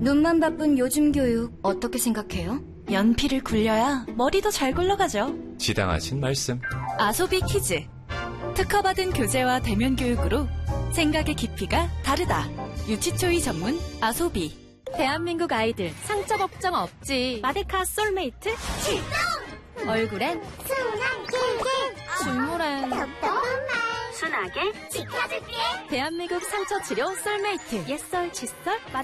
눈만 바쁜 요즘 교육 어떻게 생각해요? 연필을 굴려야 머리도 잘 굴러가죠. 지당하신 말씀. 아소비 키즈. 특허받은 교재와 대면 교육으로 생각의 깊이가 다르다. 유치초이 전문 아소비. 대한민국 아이들 상처 걱정 없지. 마데카 솔메이트 출동! 얼굴엔 중물엔 순하게 지켜줄게. 대한민국 상처 치료 솔메이트. 옛설 칫솔